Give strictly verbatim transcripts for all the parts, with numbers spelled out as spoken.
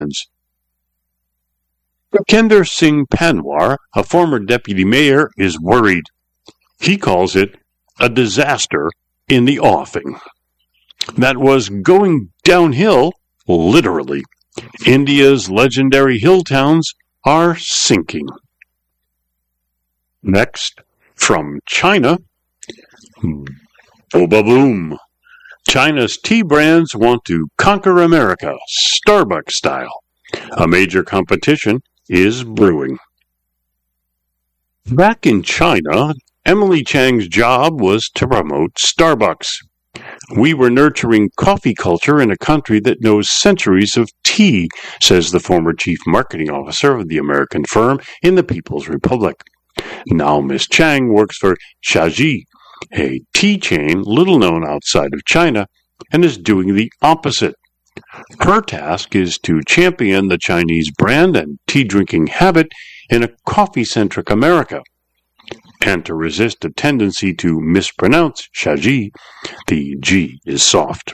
Kender Singh Panwar, a former deputy mayor, is worried. He calls it a disaster in the offing. That was going downhill, literally. India's legendary hill towns are sinking. Next, from China, Boba Boom. China's tea brands want to conquer America, Starbucks style. A major competition is brewing. Back in China, Emily Chang's job was to promote Starbucks. We were nurturing coffee culture in a country that knows centuries of tea, says the former chief marketing officer of the American firm in the People's Republic. Now Miss Chang works for Shaji, a tea chain little known outside of China, and is doing the opposite. Her task is to champion the Chinese brand and tea-drinking habit in a coffee-centric America, and to resist a tendency to mispronounce Shaji. The G is soft.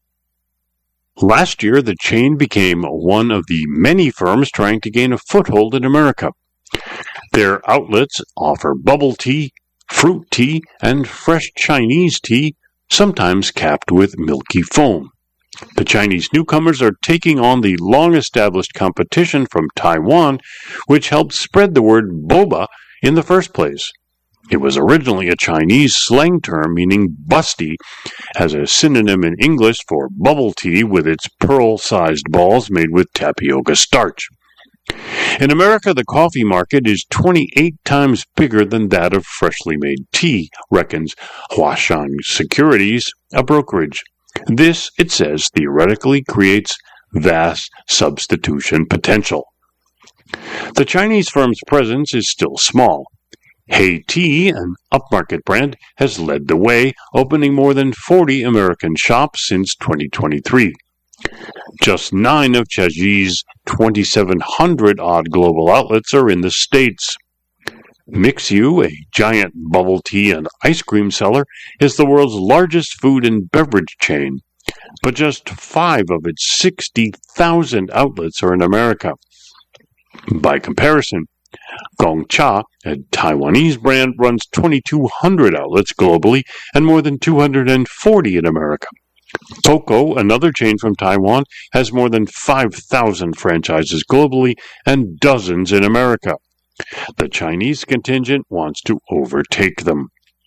Last year, the chain became one of the many firms trying to gain a foothold in America. Their outlets offer bubble tea, fruit tea, and fresh Chinese tea, sometimes capped with milky foam. The Chinese newcomers are taking on the long-established competition from Taiwan, which helped spread the word boba in the first place. It was originally a Chinese slang term meaning busty, as a synonym in English for bubble tea with its pearl-sized balls made with tapioca starch. In America, the coffee market is twenty-eight times bigger than that of freshly made tea, reckons Huashan Securities, a brokerage. This, it says, theoretically creates vast substitution potential. The Chinese firm's presence is still small. Hey Tea, an upmarket brand, has led the way, opening more than forty American shops since twenty twenty-three. Just nine of Shaji's twenty-seven hundred odd global outlets are in the States. Mixu, a giant bubble tea and ice cream seller, is the world's largest food and beverage chain, but just five of its sixty thousand outlets are in America. By comparison, Gongcha, a Taiwanese brand, runs twenty-two hundred outlets globally and more than two hundred forty in America. Coco, another chain from Taiwan, has more than five thousand franchises globally and dozens in America. The Chinese contingent wants to overtake them.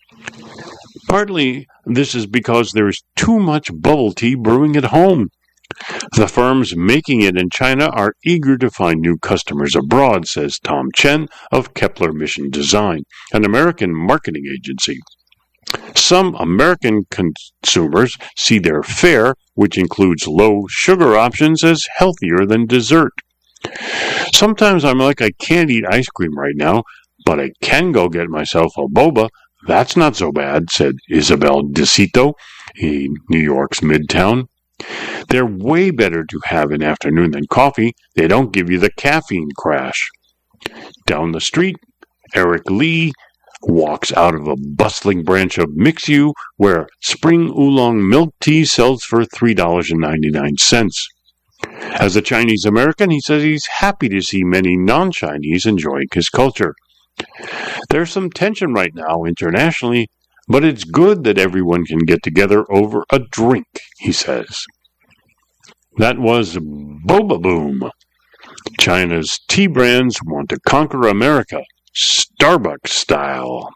Partly, this is because there is too much bubble tea brewing at home. The firms making it in China are eager to find new customers abroad, says Tom Chen of Kepler Mission Design, an American marketing agency. Some American consumers see their fare, which includes low sugar options, as healthier than dessert. Sometimes I'm like, I can't eat ice cream right now, but I can go get myself a boba. That's not so bad, said Isabel DeCito in New York's Midtown. They're way better to have in afternoon than coffee. They don't give you the caffeine crash. Down the street, Eric Lee walks out of a bustling branch of Mixu, where spring oolong milk tea sells for three dollars and ninety-nine cents. As a Chinese American, he says he's happy to see many non-Chinese enjoying his culture. There's some tension right now internationally, but it's good that everyone can get together over a drink, he says. That was Boba Boom. China's tea brands want to conquer America, Starbucks style.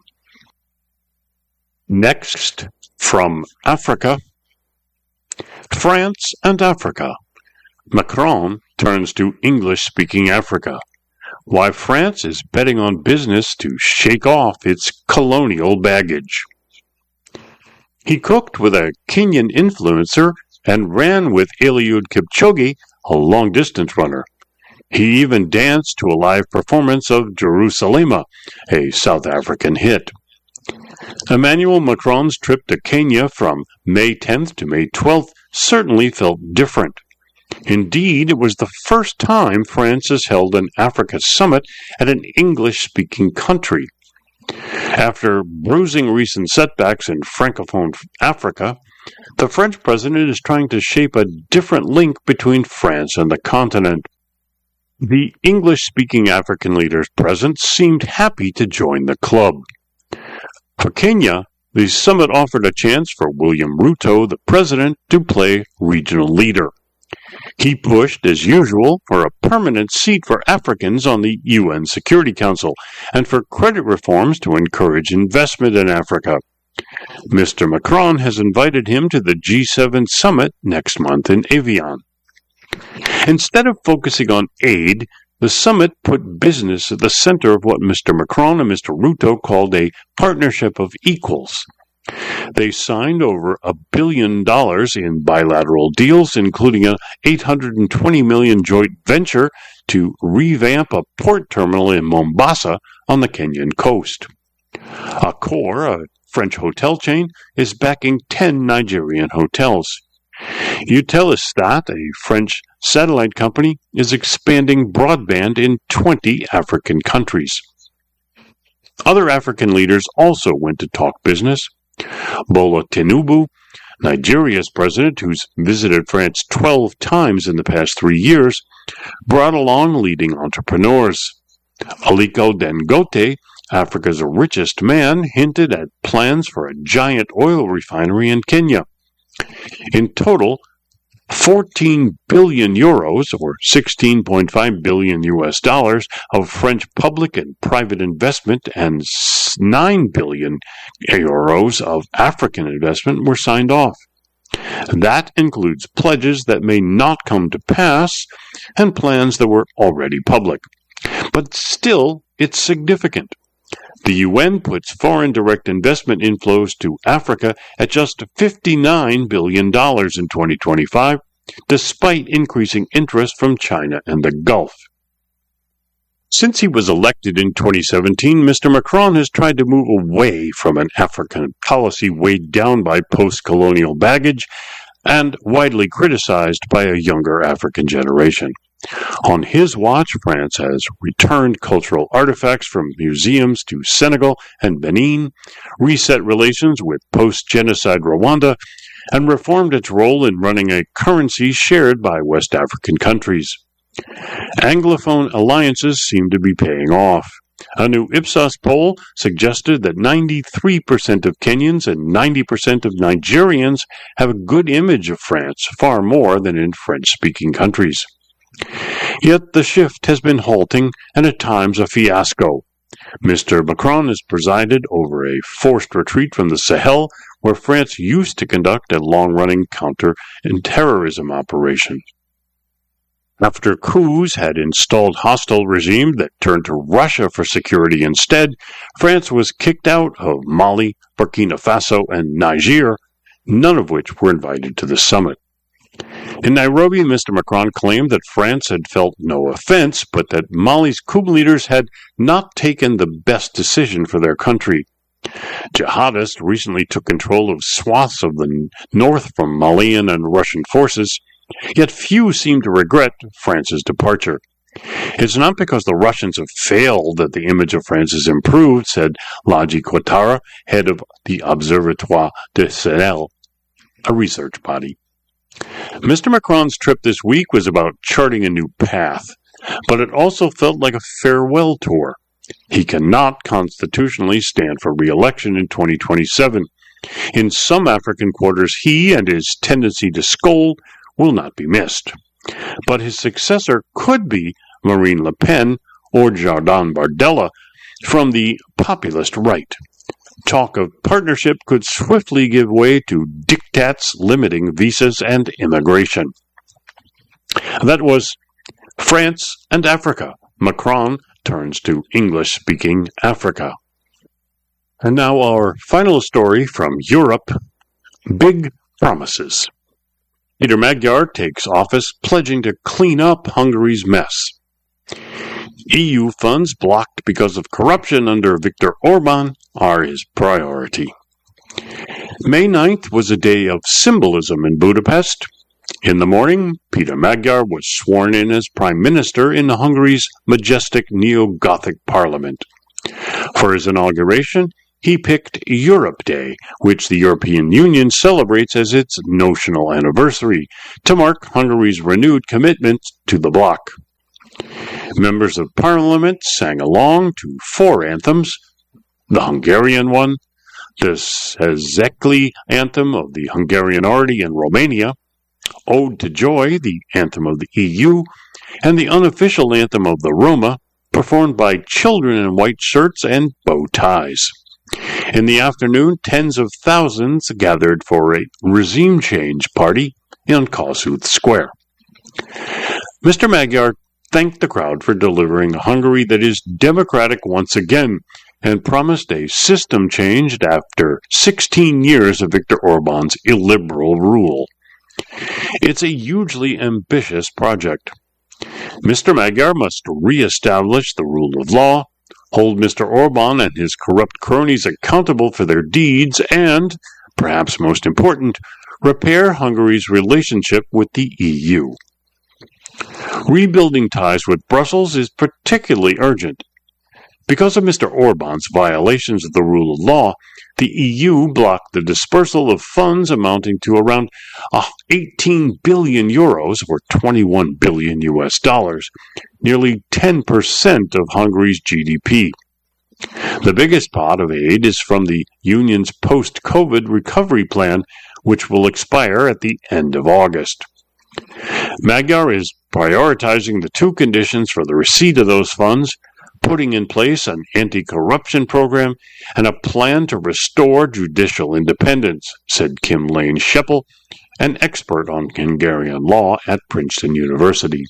Next, from Africa, France and Africa. Macron turns to English-speaking Africa. Why France is betting on business to shake off its colonial baggage. He cooked with a Kenyan influencer and ran with Eliud Kipchoge, a long-distance runner. He even danced to a live performance of Jerusalema, a South African hit. Emmanuel Macron's trip to Kenya from May tenth to May twelfth certainly felt different. Indeed, it was the first time France has held an Africa summit at an English-speaking country. After bruising recent setbacks in Francophone Africa, The French president is trying to shape a different link between France and the continent. The English-speaking African leaders present seemed happy to join the club. For Kenya, the summit offered a chance for William Ruto, the president, to play regional leader. He pushed, as usual, for a permanent seat for Africans on the U N Security Council and for credit reforms to encourage investment in Africa. Mister Macron has invited him to the G seven summit next month in Evian. Instead of focusing on aid, the summit put business at the center of what Mister Macron and Mister Ruto called a partnership of equals. They signed over a billion dollars in bilateral deals, including an eight hundred twenty million dollars joint venture to revamp a port terminal in Mombasa on the Kenyan coast. Accor, a French hotel chain, is backing ten Nigerian hotels. Eutelsat, a French satellite company, is expanding broadband in twenty African countries. Other African leaders also went to talk business. Bola Tinubu, Nigeria's president, who's visited France twelve times in the past three years, brought along leading entrepreneurs. Aliko Dangote, Africa's richest man, hinted at plans for a giant oil refinery in Kenya. In total, fourteen billion euros, or sixteen point five billion U S dollars, of French public and private investment and nine billion euros of African investment were signed off. That includes pledges that may not come to pass and plans that were already public. But still, it's significant. The U N puts foreign direct investment inflows to Africa at just fifty-nine billion dollars in twenty twenty-five, despite increasing interest from China and the Gulf. Since he was elected in twenty seventeen, Mister Macron has tried to move away from an African policy weighed down by post-colonial baggage and widely criticized by a younger African generation. On his watch, France has returned cultural artifacts from museums to Senegal and Benin, reset relations with post-genocide Rwanda, and reformed its role in running a currency shared by West African countries. Anglophone alliances seem to be paying off. A new Ipsos poll suggested that ninety-three percent of Kenyans and ninety percent of Nigerians have a good image of France, far more than in French-speaking countries. Yet the shift has been halting and at times a fiasco. Mister Macron has presided over a forced retreat from the Sahel, where France used to conduct a long-running counter-terrorism operation. After coups had installed hostile regimes that turned to Russia for security instead, France was kicked out of Mali, Burkina Faso, and Niger, none of which were invited to the summit. In Nairobi, Mister Macron claimed that France had felt no offense, but that Mali's coup leaders had not taken the best decision for their country. Jihadists recently took control of swaths of the north from Malian and Russian forces, yet few seem to regret France's departure. It's not because the Russians have failed that the image of France has improved, said Ladji Ouattara, head of the Observatoire du Sahel, a research body. Mister Macron's trip this week was about charting a new path, but it also felt like a farewell tour. He cannot constitutionally stand for re-election in twenty twenty-seven. In some African quarters, he and his tendency to scold will not be missed. But his successor could be Marine Le Pen or Jordan Bardella from the populist right. Talk of partnership could swiftly give way to diktats limiting visas and immigration. That was France and Africa. Macron turns to English-speaking Africa. And now our final story from Europe, Big Promises. Peter Magyar takes office pledging to clean up Hungary's mess. E U funds blocked because of corruption under Viktor Orban are his priority. May ninth was a day of symbolism in Budapest. In the morning, Peter Magyar was sworn in as Prime Minister in Hungary's majestic neo-Gothic parliament. For his inauguration, he picked Europe Day, which the European Union celebrates as its notional anniversary, to mark Hungary's renewed commitment to the bloc. Members of Parliament sang along to four anthems: the Hungarian one, the Székely anthem of the Hungarian-Arty in Romania, Ode to Joy, the anthem of the E U, and the unofficial anthem of the Roma, performed by children in white shirts and bow ties. In the afternoon, tens of thousands gathered for a regime change party in Kossuth Square. Mister Magyar thanked the crowd for delivering a Hungary that is democratic once again, and promised a system change after sixteen years of Viktor Orban's illiberal rule. It's a hugely ambitious project. Mister Magyar must re-establish the rule of law, hold Mister Orban and his corrupt cronies accountable for their deeds, and, perhaps most important, repair Hungary's relationship with the E U. Rebuilding ties with Brussels is particularly urgent. Because of Mister Orban's violations of the rule of law, the E U blocked the dispersal of funds amounting to around eighteen billion euros, or twenty-one billion U S dollars, nearly ten percent of Hungary's G D P. The biggest pot of aid is from the Union's post-COVID recovery plan, which will expire at the end of August. Magyar is prioritizing the two conditions for the receipt of those funds: putting in place an anti-corruption program and a plan to restore judicial independence, said Kim Lane-Scheppel, an expert on Hungarian law at Princeton University.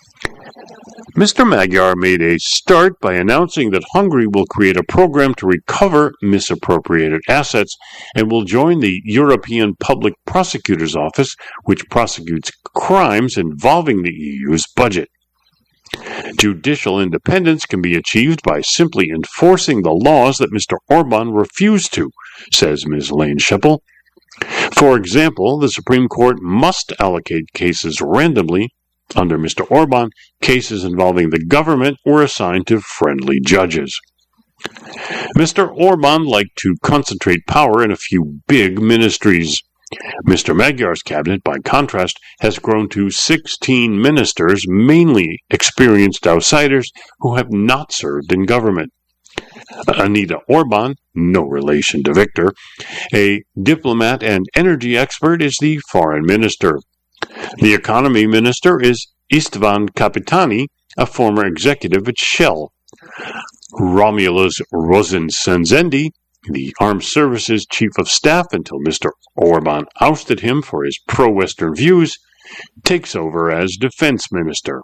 Mister Magyar made a start by announcing that Hungary will create a program to recover misappropriated assets and will join the European Public Prosecutor's Office, which prosecutes crimes involving the E U's budget. Judicial independence can be achieved by simply enforcing the laws that Mister Orban refused to, says Miz Lane-Scheppel. For example, the Supreme Court must allocate cases randomly. Under Mister Orban, cases involving the government were assigned to friendly judges. Mister Orban liked to concentrate power in a few big ministries. Mister Magyar's cabinet, by contrast, has grown to sixteen ministers, mainly experienced outsiders who have not served in government. Anita Orban, no relation to Viktor, a diplomat and energy expert, is the foreign minister. The economy minister is István Kapitányi, a former executive at Shell. Romulus Rosen-Szentendrei, the Armed Services Chief of Staff until Mister Orban ousted him for his pro-Western views, takes over as Defense Minister.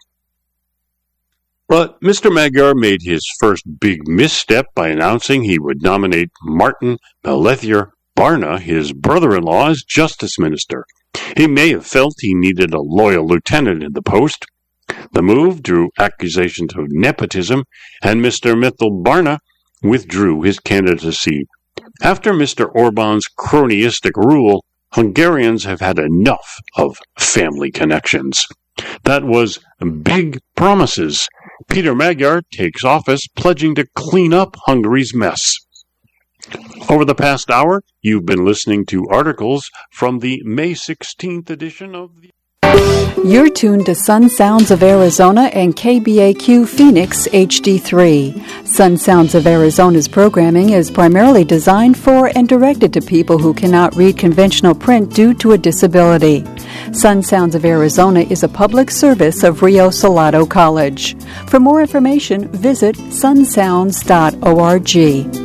But Mister Magyar made his first big misstep by announcing he would nominate Martin Pelletier Barna, his brother-in-law, as Justice Minister. He may have felt he needed a loyal lieutenant in the post. The move drew accusations of nepotism, and Mister Mitchell Barna withdrew his candidacy. After Mister Orban's cronyistic rule, Hungarians have had enough of family connections. That was big promises. Peter Magyar takes office, pledging to clean up Hungary's mess. Over the past hour, you've been listening to articles from the May sixteenth edition of the... You're tuned to Sun Sounds of Arizona and K B A Q Phoenix H D three. Sun Sounds of Arizona's programming is primarily designed for and directed to people who cannot read conventional print due to a disability. Sun Sounds of Arizona is a public service of Rio Salado College. For more information, visit sun sounds dot org.